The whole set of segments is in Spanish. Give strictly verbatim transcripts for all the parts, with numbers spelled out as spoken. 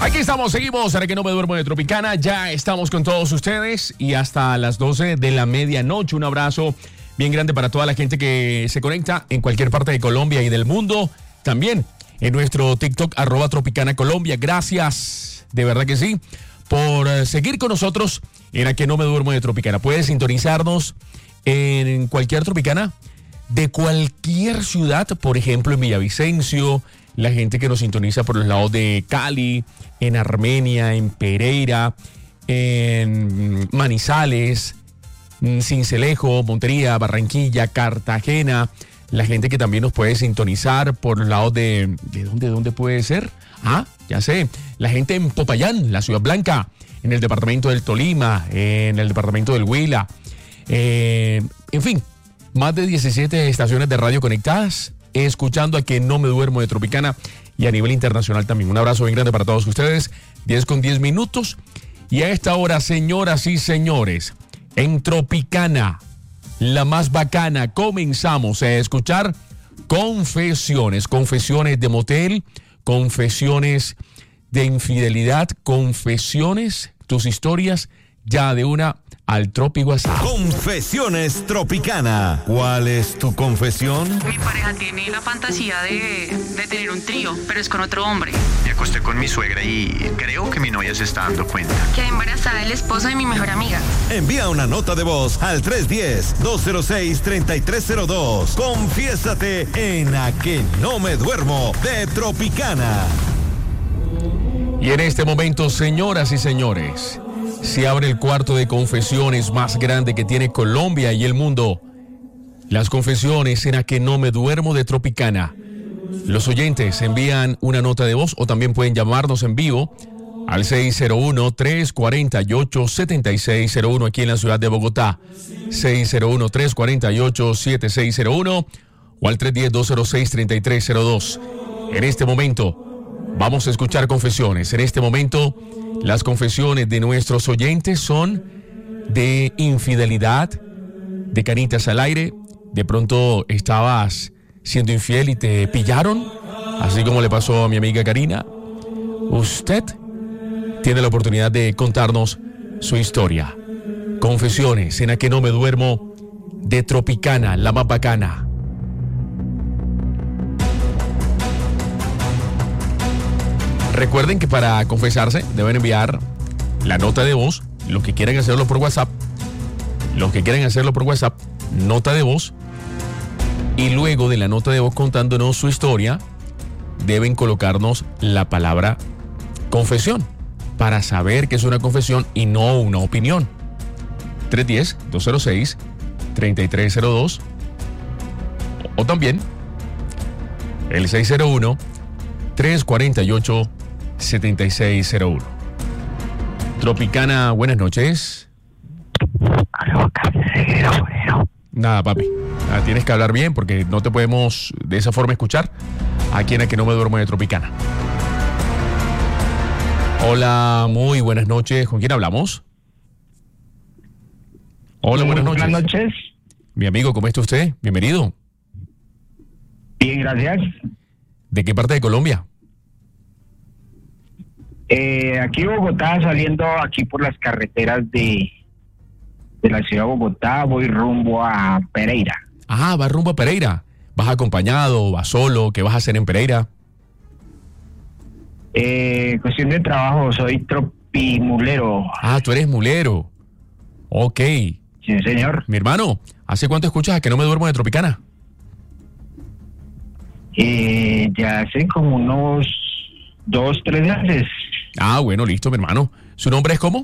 Aquí estamos, seguimos, ahora que no me duermo de Tropicana, ya estamos con todos ustedes y hasta las doce de la medianoche. Un abrazo bien grande para toda la gente que se conecta en cualquier parte de Colombia y del mundo. También en nuestro TikTok, arroba Tropicana Colombia. Gracias, de verdad que sí, por seguir con nosotros en A Que No Me Duermo de Tropicana. Puedes sintonizarnos en cualquier Tropicana de cualquier ciudad, por ejemplo en Villavicencio, la gente que nos sintoniza por los lados de Cali, en Armenia, en Pereira, en Manizales, Sincelejo, Montería, Barranquilla, Cartagena, la gente que también nos puede sintonizar por los lados de... ¿De dónde, dónde puede ser? Ah, ya sé, la gente en Popayán, la Ciudad Blanca, en el departamento del Tolima, en el departamento del Huila, eh, en fin, más de diecisiete estaciones de radio conectadas, escuchando A Que No Me Duermo de Tropicana y a nivel internacional también. Un abrazo bien grande para todos ustedes. diez con diez minutos. Y a esta hora, señoras y señores, en Tropicana, la más bacana, comenzamos a escuchar confesiones. Confesiones de motel, confesiones de infidelidad, confesiones, tus historias ya de una al Tropi WhatsApp. Confesiones Tropicana. ¿Cuál es tu confesión? Mi pareja tiene la fantasía de, de tener un trío, pero es con otro hombre. Me acosté con mi suegra y creo que mi novia se está dando cuenta. Quedé embarazada del esposo de mi mejor amiga. Envía una nota de voz al tres uno cero, dos cero seis, tres tres cero dos. Confiésate en A Que No Me Duermo de Tropicana. Y en este momento, señoras y señores, se abre el cuarto de confesiones más grande que tiene Colombia y el mundo. Las confesiones en A Que No Me Duermo de Tropicana. Los oyentes envían una nota de voz o también pueden llamarnos en vivo al seis cero uno, tres cuatro ocho, siete seis cero uno aquí en la ciudad de Bogotá. seis cero uno, tres cuatro ocho, siete seis cero uno o al tres uno cero, dos cero seis, tres tres cero dos. En este momento vamos a escuchar confesiones. En este momento las confesiones de nuestros oyentes son de infidelidad, de canitas al aire. De pronto estabas siendo infiel y te pillaron, así como le pasó a mi amiga Karina. Usted tiene la oportunidad de contarnos su historia. Confesiones en A Que No Me Duermo de Tropicana, la más bacana. Recuerden que para confesarse deben enviar la nota de voz, los que quieran hacerlo por WhatsApp, los que quieran hacerlo por WhatsApp, nota de voz, y luego de la nota de voz contándonos su historia, deben colocarnos la palabra confesión, para saber que es una confesión y no una opinión. tres uno cero, dos cero seis, tres tres cero dos o también el seis cero uno, tres cuatro ocho, siete seis cero uno. Tropicana, buenas noches. Nada, papi. Nada, tienes que hablar bien porque no te podemos de esa forma escuchar aquí en A Que No Me Duermo de Tropicana. Hola, muy buenas noches. ¿Con quién hablamos? Hola, buenas noches. Buenas noches. Mi amigo, ¿cómo está usted? Bienvenido. Bien, gracias. ¿De qué parte de Colombia? Eh, aquí en Bogotá, saliendo aquí por las carreteras de, de la ciudad de Bogotá, voy rumbo a Pereira. Ah, vas rumbo a Pereira. ¿Vas acompañado? ¿Vas solo? ¿Qué vas a hacer en Pereira? Eh, cuestión de trabajo, soy tropimulero. Ah, tú eres mulero. Ok. Sí, señor. Mi hermano, ¿hace cuánto escuchas A Que No Me Duermo de Tropicana? Eh, ya hace como unos dos, tres meses. Ah, bueno, listo, mi hermano. ¿Su nombre es cómo?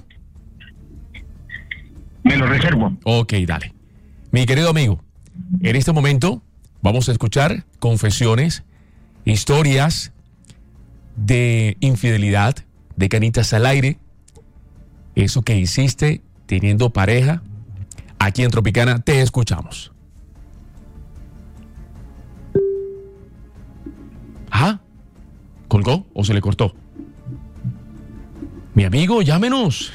Me lo reservo. Ok, dale. Mi querido amigo, en este momento vamos a escuchar confesiones, historias de infidelidad, de canitas al aire, eso que hiciste teniendo pareja. Aquí en Tropicana te escuchamos. ¿Ah? ¿Colgó o se le cortó? Mi amigo, llámenos.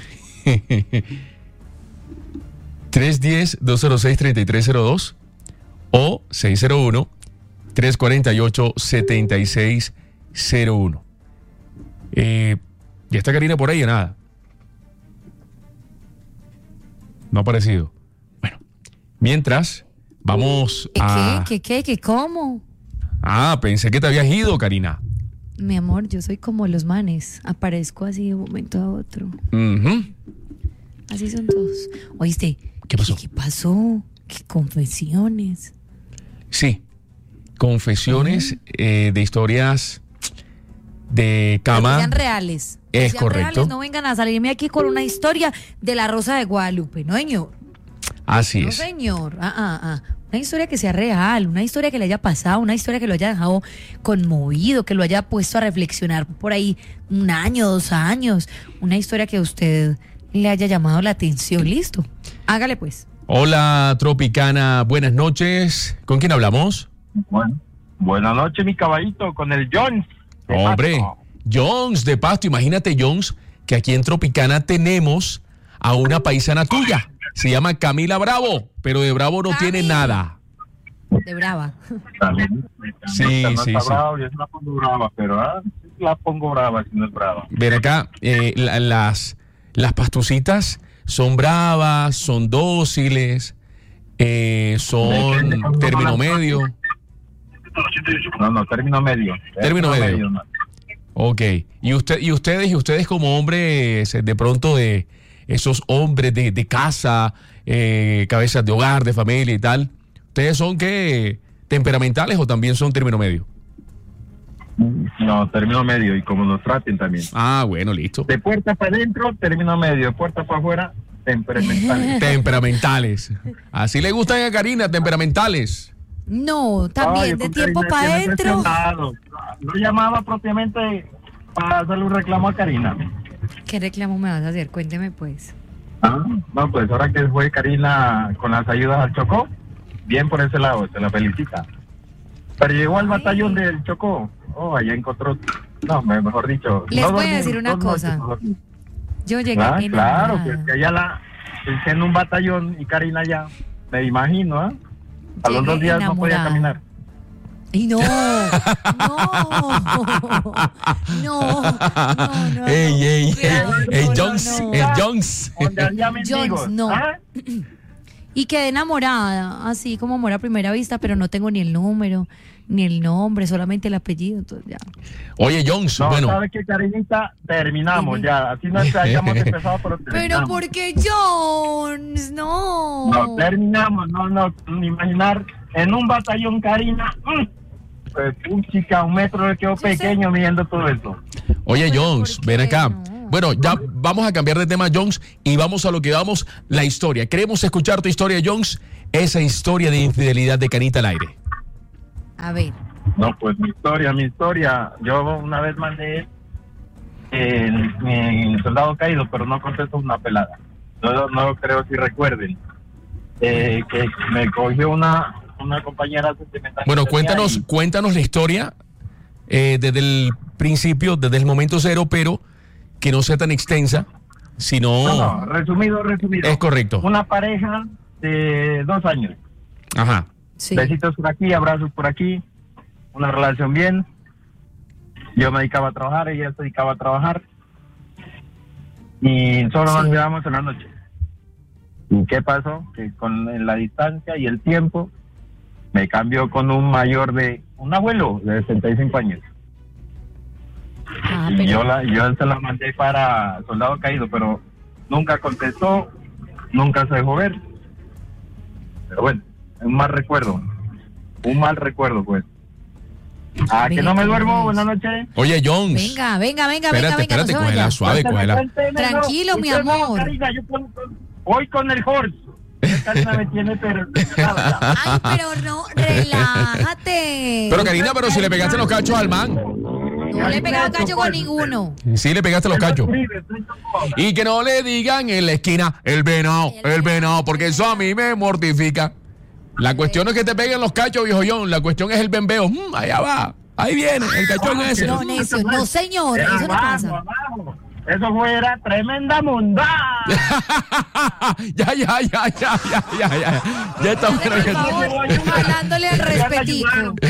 tres uno cero, dos cero seis, tres tres cero dos o seis cero uno, tres cuatro ocho, siete seis cero uno. Eh, ¿Y está Karina por ahí o nada? No ha aparecido. Bueno, mientras, vamos a... ¿Qué, qué, qué, qué, cómo? Ah, pensé que te habías ido, Karina. Mi amor, yo soy como los manes. Aparezco así de un momento a otro. Uh-huh. Así son todos. ¿Oíste? ¿Qué pasó? ¿Qué, qué pasó? ¿Qué confesiones? Sí, confesiones eh, de historias de cama. Que sean reales. Que Es sean correcto. reales, no vengan a salirme aquí con una historia de la Rosa de Guadalupe, ¿no, señor? Así No, es. señor. Ah, ah, ah. Una historia que sea real, una historia que le haya pasado, una historia que lo haya dejado conmovido, que lo haya puesto a reflexionar por ahí un año, dos años. Una historia que a usted le haya llamado la atención. Listo. Hágale pues. Hola, Tropicana. Buenas noches. ¿Con quién hablamos? Bueno, buenas noches, mi caballito, con el Jones. de Hombre, Pasto. Jones de Pasto. Imagínate, Jones, que aquí en Tropicana tenemos a una paisana tuya. Se llama Camila Bravo, pero de Bravo no Cami. tiene nada. De brava. También, Sí, no sí, está sí. bravo, yo sí la pongo brava, pero ah, sí la pongo brava si no es brava. Ven acá, eh, la- las, las pastucitas son bravas, son dóciles, eh, son término medio. No, no, término medio. Término medio. no. Ok. Y usted, y ustedes, y ustedes como hombres, eh, de pronto de esos hombres de, de casa, eh, cabezas de hogar, de familia y tal, ¿ustedes son qué? ¿Temperamentales o también son término medio? No, término medio y como nos traten también. Ah, bueno, listo. De puerta para adentro, término medio. De puerta para afuera, temperamental. Temperamentales. Así le gustan a Karina, temperamentales. No, también de tiempo para adentro. No llamaba propiamente para hacerle un reclamo a Karina. ¿Qué reclamo me vas a hacer? Cuénteme pues. Ah, no, pues ahora que fue Karina con las ayudas al Chocó, bien por ese lado, se la felicita. Pero llegó al batallón del Chocó, oh, allá encontró, no, me- mejor dicho. Les no voy a dormí, decir una dos noches cosa. no dormí. Yo llegué Ah, enamorada. claro, que, que allá la, que en un batallón y Karina allá, me imagino, ¿ah? A los Llegué dos días no podía enamorada. caminar. Y no, no, no, no, no. ¡Ey, ey, Cuidado, ey! ¡Ey, no, no, Jones! no. ¡El Jones! Donde había mendigos, Jones, no. ¿ah? Y quedé enamorada, así como amor a primera vista, pero no tengo ni el número, ni el nombre, solamente el apellido, entonces ya. Oye, Jones, No, bueno, ¿sabes qué, Karinita? Terminamos ya, así no hayamos empezado, pero Pero terminamos. ¿por qué Jones? No. No, terminamos, no, no, ni imaginar, en un batallón, Karina, mm, pues, un chica, un metro le quedó Sí, sí. pequeño midiendo todo eso. oye, Pero Jones, ¿por ven qué acá. no? Bueno, ya vamos a cambiar de tema, Jones, y vamos a lo que vamos, la historia. Queremos escuchar tu historia, Jones, esa historia de infidelidad de Canita al aire. A ver. No, pues mi historia, mi historia, yo una vez mandé en, en Soldado Caído, pero no contestó una pelada. No, no creo si recuerden. Eh, que me cogió una, una compañera sentimental. Bueno, que tenía cuéntanos, ahí. cuéntanos la historia eh, desde el principio, desde el momento cero, pero que no sea tan extensa, sino... No, no, resumido, resumido. Es correcto. Una pareja de dos años. Ajá. Sí. Besitos por aquí, abrazos por aquí. Una relación bien. Yo me dedicaba a trabajar, ella se dedicaba a trabajar. Y solo Sí. nos llevamos en la noche. ¿Y qué pasó? Que con la distancia y el tiempo me cambió con un mayor de... un abuelo de sesenta y cinco años. Ah, Y pero yo, la, yo se la mandé para Soldado Caído, pero nunca contestó, nunca se dejó ver. Pero bueno, un mal recuerdo. Un mal recuerdo, pues. Ah, que no me duermo, buenas noches. Oye, Jones. venga, venga, venga, Espérate, venga, venga, espérate, no se cógela vaya. suave, cógela. Tranquilo, mi Usted no, amor. Karina, yo con- con- voy con el horse. Karina me tiene pero desesperada. Ay, pero no, relájate. Pero Karina, pero si le pegaste los cachos al man. No le he pegado cacho con ninguno. Sí, le pegaste los cachos. Y que no le digan en la esquina el venado, el venado, porque eso a mí me mortifica. La cuestión no es que te peguen los cachos, viejo John. La cuestión es el bembeo. Mm, allá va. Ahí viene, el cachón ese. No, necio, no, señor, eso no pasa. Abajo, abajo. Eso fuera tremenda mundada. ya, ya, ya, ya, ya, ya, ya. Ya está bueno. Por favor, hablándole al respetico.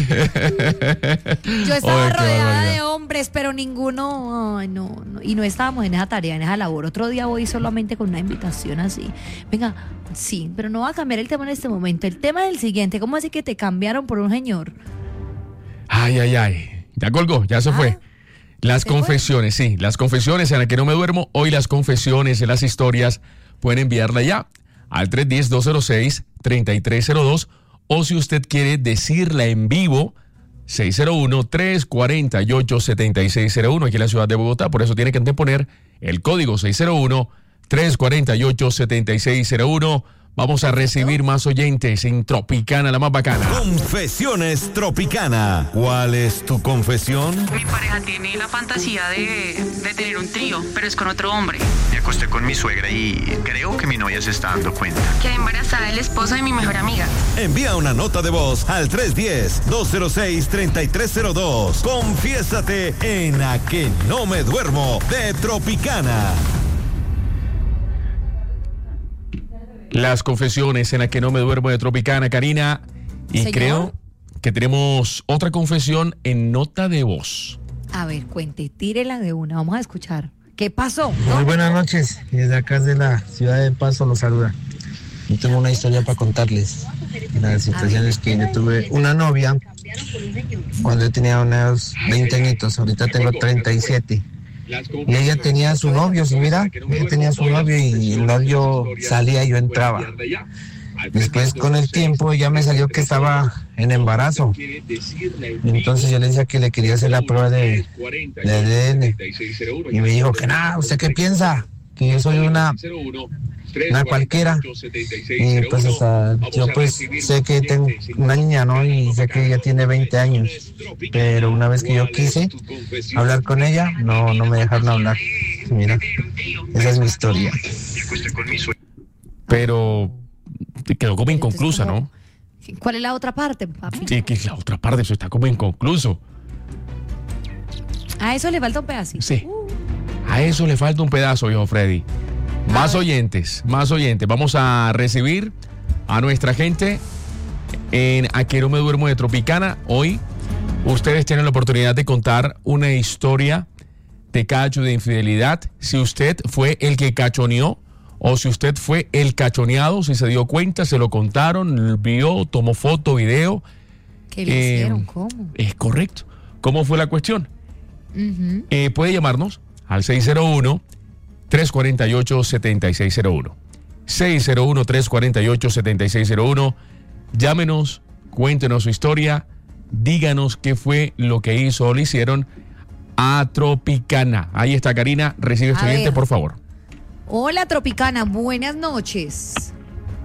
Yo estaba Ay, qué rodeada barbaridad. de hombres, pero ninguno, ay, no, no, y no estábamos en esa tarea, en esa labor. Otro día voy solamente con una invitación así. Venga, sí, pero no va a cambiar el tema en este momento. El tema es el siguiente. ¿Cómo así que te cambiaron por un señor? Ay, ay, ay. Ya colgó, ya se Ah, fue. Las ¿se fue? confesiones, sí, las confesiones en las que no me duermo. Hoy las confesiones, las historias, pueden enviarla ya al tres uno cero, dos cero seis, tres tres cero dos o si usted quiere decirla en vivo, seis cero uno, tres cuatro ocho, siete seis cero uno aquí en la ciudad de Bogotá. Por eso tiene que anteponer el código seis cero uno, tres cuatro ocho, siete seis cero uno. Vamos a recibir más oyentes en Tropicana, la más bacana. Confesiones Tropicana. ¿Cuál es tu confesión? Mi pareja tiene la fantasía de, de tener un trío, pero es con otro hombre. Me acosté con mi suegra y creo que mi novia se está dando cuenta. Quedé embarazada del esposo de mi mejor amiga. Envía una nota de voz al tres uno cero, dos cero seis, tres tres cero dos. Confiésate en A Que No Me Duermo de Tropicana. Las confesiones en las que no me duermo de Tropicana, Karina. Y Señor. creo que tenemos otra confesión en nota de voz. A ver, cuente, tírela de una. Vamos a escuchar. ¿Qué pasó? Muy buenas noches, desde acá de la ciudad de Pasto los saluda. Yo tengo una historia para contarles. La situación es que yo tuve una novia cuando yo tenía unos veinte añitos, ahorita tengo treinta y siete. Y ella tenía su novio, si mira, ella tenía su novio y el novio salía y yo entraba. Después con el tiempo ya me salió que estaba en embarazo. Entonces yo le decía que le quería hacer la prueba de, de A D N. Y me dijo que nada, ¿usted qué piensa? Que yo soy una, una cualquiera. Y pues hasta yo pues sé que tengo una niña, ¿no? Y sé que ella tiene veinte años. Pero una vez que yo quise hablar con ella, no, no me dejaron hablar. Sí, mira, esa es mi historia. Me acosté con mi suegra. Pero quedó como Entonces, inconclusa, ¿cómo? ¿no? ¿Cuál es la otra parte, papi? Sí, que la otra parte, eso está como inconcluso. A eso le falta un pedacito. Sí. A eso le falta un pedazo, viejo Freddy. Más oyentes, más oyentes. Vamos a recibir a nuestra gente en A Que No Me Duermo de Tropicana. Hoy ustedes tienen la oportunidad de contar una historia de cacho, de infidelidad. Si usted fue el que cachoneó o si usted fue el cachoneado, si se dio cuenta, se lo contaron, vio, tomó foto, video. ¿Qué le Eh, hicieron? ¿Cómo? Es correcto. ¿Cómo fue la cuestión? Ujú. Eh, puede llamarnos al seis cero uno, tres cuatro ocho, siete seis cero uno. seis cero uno, tres cuatro ocho, siete seis cero uno. Llámenos, cuéntenos su historia, díganos qué fue lo que hizo o le hicieron a Tropicana. Ahí está Karina, recibe A este oyente, ver. por favor. Hola, Tropicana, buenas noches.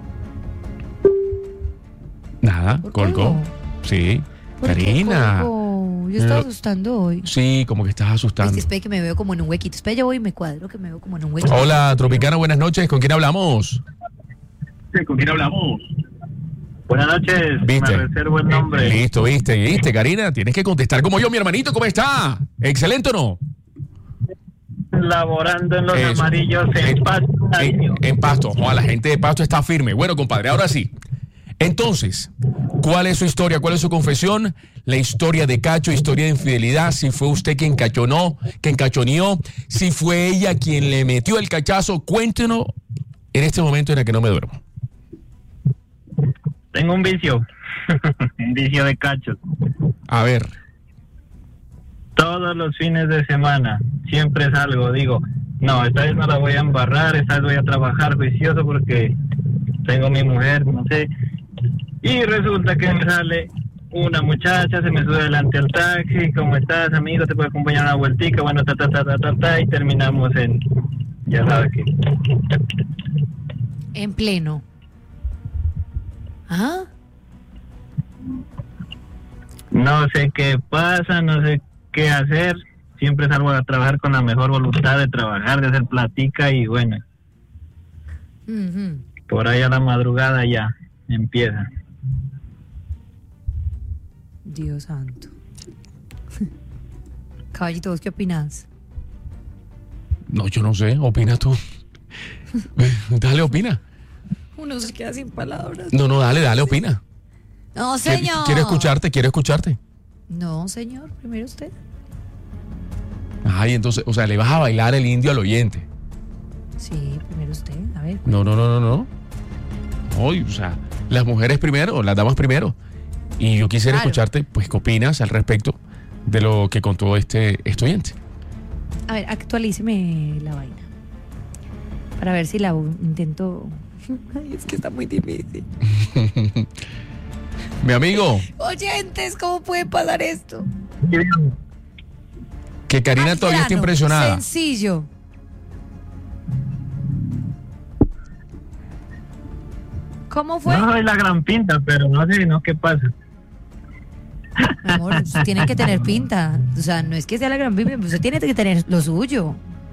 Nada, ¿Por colgó. colgó? Sí. ¿Por qué Karina. colgó? Yo estaba Lo- asustando hoy. Sí, como que estás Es asustando. que espere que me veo como en un huequito. Espera, yo voy y me cuadro que me veo como en un huequito. Hola, Tropicana, buenas noches. ¿Con quién hablamos? ¿Con quién hablamos? Buenas noches, ¿Viste? me reservo el nombre. Listo, viste, viste, Karina. Tienes que contestar como yo, mi hermanito. ¿Cómo está? ¿Excelente o no? Laborando en los Eso. amarillos en En- Pasto. En, en Pasto. Joder, la gente de Pasto está firme. Bueno, compadre, ahora sí. Entonces, ¿cuál es su historia? ¿Cuál es su confesión? La historia de cacho, historia de infidelidad. Si fue usted quien cachonó, quien cachoneó, si fue ella quien le metió el cachazo, cuéntenos en este momento en el que no me duermo. Tengo un vicio, un vicio de cachos. A ver. Todos los fines de semana, siempre salgo, digo, no, esta vez no la voy a embarrar, esta vez voy a trabajar juicioso porque tengo mi mujer, no sé. Y resulta que me sale una muchacha, se me sube delante al taxi, ¿cómo estás, amigo? ¿Te puedo acompañar una vueltica? Bueno, ta, ta, ta, ta, ta, ta, y terminamos en, ya sabes que. En pleno. ¿Ah? No sé qué pasa, no sé qué hacer. Siempre salgo a trabajar con la mejor voluntad de trabajar, de hacer platica y bueno, Ujú. por ahí a la madrugada ya empieza. Dios santo. Caballito, ¿vos qué opinás? No, yo no sé, opina tú. Dale, opina. Uno se queda sin palabras. No, no, dale, dale, opina. No, señor. Quiero escucharte, quiero escucharte. No, señor, primero usted. Ay, entonces, o sea, le vas a bailar el indio al oyente. Sí, primero usted, a ver. No, no, no, no, no. Hoy, o sea, las mujeres primero, las damas primero. Y yo quisiera Claro. escucharte, pues, ¿qué opinas al respecto de lo que contó este, este oyente? A ver, actualíceme la vaina. Para ver si la intento. Ay, es que está muy difícil. Mi amigo, Oyentes, ¿cómo puede pasar esto? que Karina Al todavía está grano, impresionada. Sencillo. ¿Cómo fue? No soy la gran pinta, pero no sé, no qué pasa. Mi amor, usted tiene que tener pinta. O sea, no es que sea la gran pinta, usted tiene que tener lo suyo.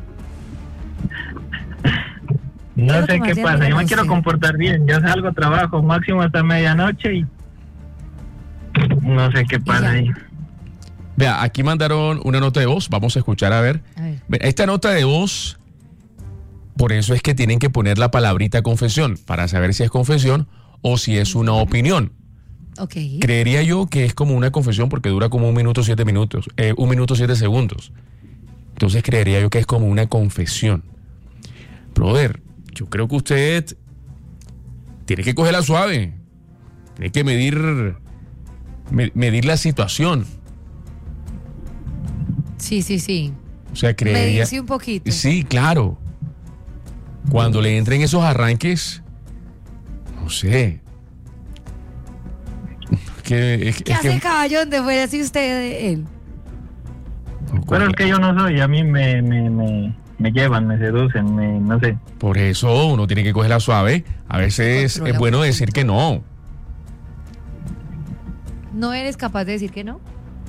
No Quiero sé que me qué hacía pasa. Yo mirar me quiero usted. comportar bien. Yo salgo, trabajo máximo hasta medianoche y no sé qué pasa ya. ahí. Vea, aquí mandaron una nota de voz. Vamos a escuchar a ver. A ver. Ve, esta nota de voz, por eso es que tienen que poner la palabrita confesión, para saber si es confesión o si es una opinión. Ok. Creería yo que es como una confesión porque dura como un minuto siete minutos, eh, un minuto siete segundos. Entonces creería yo que es como una confesión. Brother, yo creo que usted tiene que cogerla suave. Tiene que medir, me- medir la situación. Sí, sí, sí. O sea, creería... Medirse un poquito. Sí, claro. Cuando le entren esos arranques, no sé. Que, es, ¿Qué es hace que, caballo donde fuera si usted de él? Pero es que yo no soy, a mí me, me, me, me llevan, me seducen, me, no sé. Por eso uno tiene que cogerla suave. A veces Controla es bueno un decir poquito. que no. ¿No eres capaz de decir que no?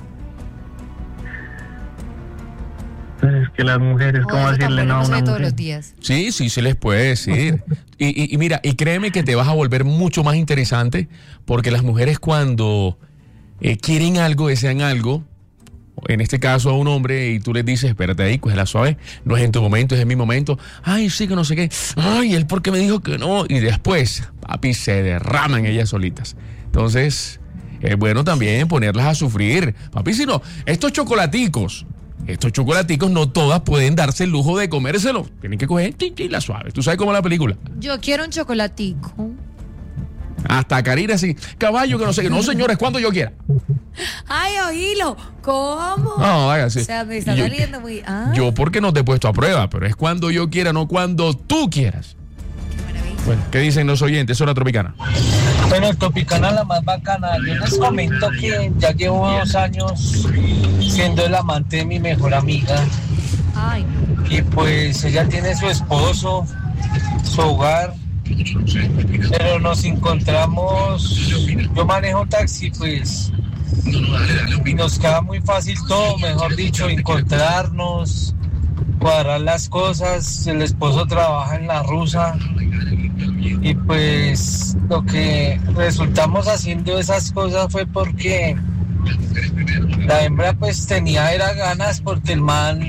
Pero es que las mujeres, O ¿cómo eso decirle tampoco no a no una sé todos mujer? los días. Sí, sí, se les puede decir. Y, y- y mira, y créeme que te vas a volver mucho más interesante porque las mujeres cuando eh, quieren algo, desean algo, en este caso a un hombre, y tú les dices, espérate ahí, cógela suave, no es en tu momento, es en mi momento. Ay, sí, que no sé qué. Ay, él porque me dijo que no. Y después, papi, se derraman ellas solitas. Entonces, es bueno también ponerlas a sufrir. Papi, si no, estos chocolaticos, estos chocolaticos no todas pueden darse el lujo de comérselo. Tienen que coger chi, chi, la suave. ¿Tú sabes cómo es la película? Yo quiero un chocolatico. Hasta Karina así, caballo que no sé qué. No, señores, cuando yo quiera. Ay, oílo. ¿Cómo? No, hágase. O sea, me está Yo- saliendo muy. Ah, Yo porque no te he puesto a prueba, pero es cuando yo quiera, no cuando tú quieras. qué maravilla. Bueno, ¿qué dicen los oyentes? Hora Tropicana. Bueno, Tropicana la más bacana. Yo les comento que ya llevo dos años siendo el amante de mi mejor amiga. Ay, no. Y pues ella tiene su esposo, su hogar. Pero nos encontramos, yo manejo taxi, pues, y nos queda muy fácil todo, mejor dicho, encontrarnos, cuadrar las cosas. El esposo trabaja en la rusa y pues lo que resultamos haciendo esas cosas fue porque la hembra pues tenía era ganas, porque el man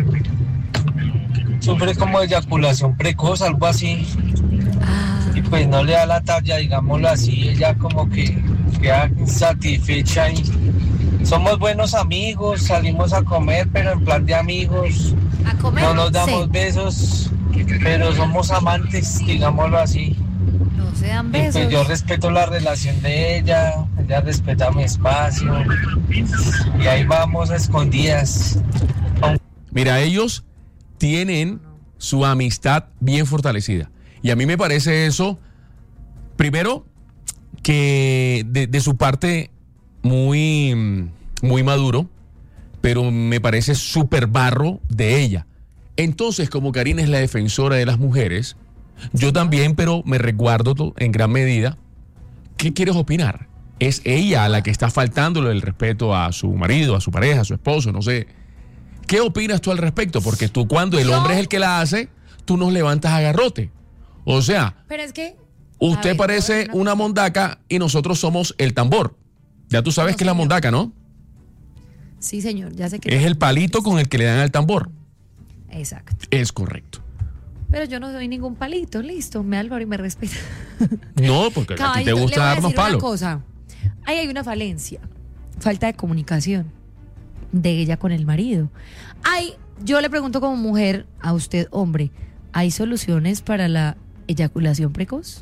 sufre como de eyaculación precoz, algo así. Y pues no le da la talla, digámoslo así. Ella como que queda insatisfecha y somos buenos amigos, salimos a comer, pero en plan de amigos. A comer. No nos damos sí. besos, pero somos amantes, digámoslo así. No se dan Y besos. pues yo respeto la relación de ella, ella respeta mi espacio. Y ahí vamos a escondidas. Mira, ellos tienen su amistad bien fortalecida. Y a mí me parece eso, primero, que de, de su parte muy, muy maduro, pero me parece súper barro de ella. Entonces, como Karina es la defensora de las mujeres, yo también, pero me resguardo en gran medida. ¿Qué quieres opinar? Es ella a la que está faltándole el respeto a su marido, a su pareja, a su esposo, no sé. ¿Qué opinas tú al respecto? Porque tú, cuando el Yo- hombre es el que la hace, tú nos levantas a garrote. O sea, Pero es que. usted a ver, parece yo voy a una mondaca y nosotros somos el tambor. Ya tú sabes No, que es la señor. mondaca, ¿no? Sí, señor, ya sé que. Es el palito con el que le dan al tambor. Exacto. Es correcto. Pero yo no soy ningún palito, listo, me Álvaro y me respeta. No, porque a ti te Caballito, le voy gusta a darnos decir una palos. cosa. Ahí hay una falencia, falta de comunicación de ella con el marido. Hay, yo le pregunto como mujer a usted, hombre, ¿hay soluciones para la eyaculación precoz?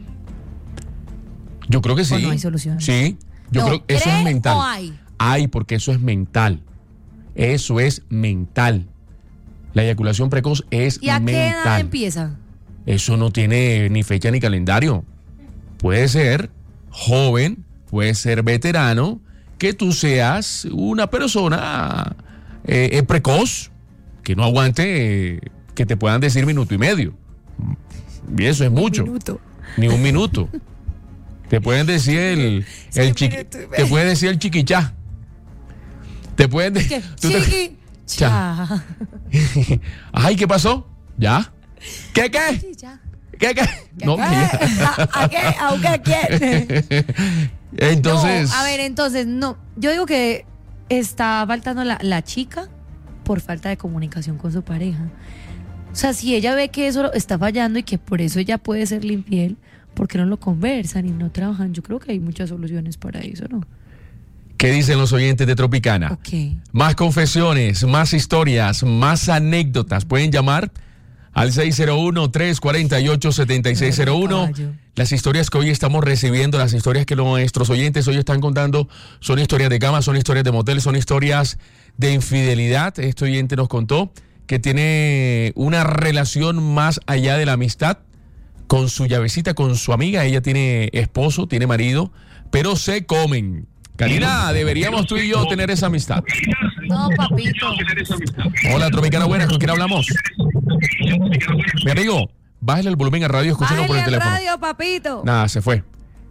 Yo creo que sí. ¿O no hay solución? Sí, yo No, creo que eso ¿cree es mental. o hay? Hay, porque eso es mental. Eso es mental. La eyaculación precoz es ¿Y a mental. qué edad empieza? Eso no tiene ni fecha ni calendario. Puede ser joven, puede ser veterano, que tú seas una persona eh, eh, precoz, que no aguante, eh, que te puedan decir minuto y medio. Y eso es mucho. Un minuto. Ni un minuto. Te pueden decir el, Sí, el un chiqui, minuto y medio. te pueden decir el chiquichá. Te pueden ¿Qué? decir. tú te- Chiqui, cha. Ay, ¿qué pasó? ¿Ya? ¿Qué, qué? Sí, ya. ¿Qué, qué? No, ¿Qué? ¿A qué? ¿A qué quién? Entonces. No, a ver, entonces, no. Yo digo que está faltando la, la chica por falta de comunicación con su pareja. O sea, si ella ve que eso está fallando y que por eso ella puede ser infiel, ¿por qué no lo conversan y no trabajan? Yo creo que hay muchas soluciones para eso, ¿no? ¿Qué dicen los oyentes de Tropicana? Ok. Más confesiones, más historias, más anécdotas. Pueden llamar al seis cero uno, tres cuatro ocho, siete seis cero uno. Caballo. Las historias que hoy estamos recibiendo, las historias que nuestros oyentes hoy están contando, son historias de cama, son historias de motel, son historias de infidelidad. Este oyente nos contó que tiene una relación más allá de la amistad con su llavecita, con su amiga. Ella tiene esposo, tiene marido, pero se comen. Karina, deberíamos tú y yo tener esa amistad. No, papito. Hola, Tropicana, buenas, ¿con quién hablamos? Mi amigo, bájale el volumen a radio, escúchenos por el Bájale al teléfono. radio, papito. Nada, se fue.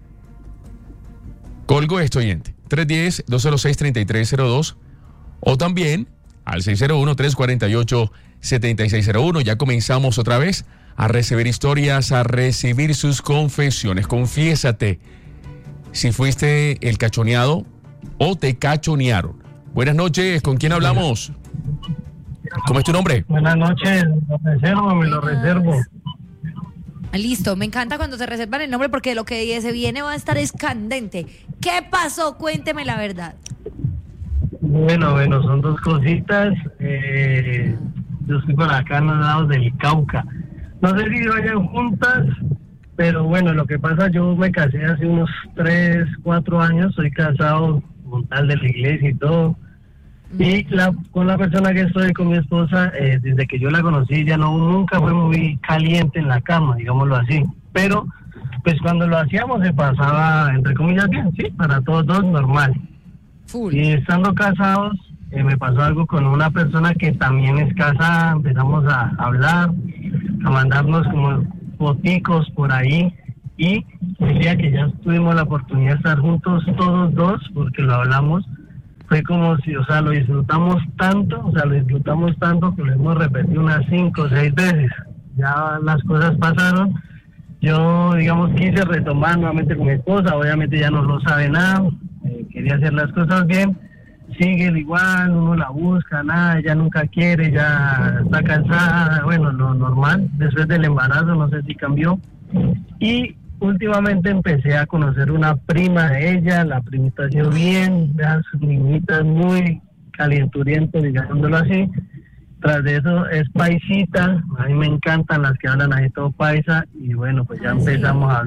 Colgo este oyente. tres uno cero, dos cero seis, tres tres cero dos o también al seis cero uno, tres cuatro ocho, siete seis cero uno. Ya comenzamos otra vez a recibir historias, a recibir sus confesiones. Confiésate si fuiste el cachoneado o te cachonearon. Buenas noches, ¿con quién hablamos? ¿Cómo es tu nombre? Buenas noches, lo reservo, me lo reservo. Ah, listo, me encanta cuando se reservan el nombre porque lo que se viene va a estar escandente. ¿Qué pasó? Cuénteme la verdad. Bueno, bueno, son dos cositas. Eh, yo estoy por acá en los lados del Cauca. No sé si vayan juntas, pero bueno, lo que pasa, yo me casé hace unos tres, cuatro años, soy casado con tal de la iglesia y todo. Y la, con la persona que estoy, con mi esposa, eh, desde que yo la conocí, ya no nunca fue muy caliente en la cama, digámoslo así. Pero, pues cuando lo hacíamos se pasaba, entre comillas, bien, sí, para todos dos, normal. Full. Y estando casados, eh, me pasó algo con una persona que también es casada, empezamos a hablar, a mandarnos como foticos por ahí, y el día que ya tuvimos la oportunidad de estar juntos todos dos, porque lo hablamos, fue como si, o sea, lo disfrutamos tanto, o sea, lo disfrutamos tanto que lo hemos repetido unas cinco o seis veces. Ya las cosas pasaron, yo, digamos, quise retomar nuevamente con mi esposa, obviamente ya no lo sabe nada, eh, quería hacer las cosas bien, sigue igual, uno la busca, nada, ella nunca quiere, ya está cansada, bueno, lo normal, después del embarazo, no sé si cambió. Y últimamente empecé a conocer una prima de ella, la primita ha sido bien, vean sus niñitas muy calienturientas, digámoslo así. Tras de eso es paisita, a mí me encantan las que hablan ahí todo paisa, y bueno, pues ya Ah, sí. empezamos a hablar.